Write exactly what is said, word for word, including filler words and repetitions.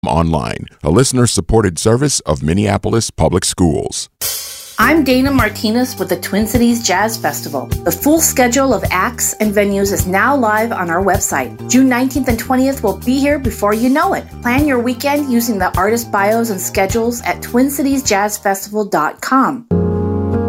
Online, a listener-supported service of Minneapolis Public Schools. I'm Dana Martinez with the Twin Cities Jazz Festival. The full schedule of acts and venues is now live on our website. June nineteenth and twentieth will be here before you know it. Plan your weekend using the artist bios and schedules at twin cities jazz festival dot com.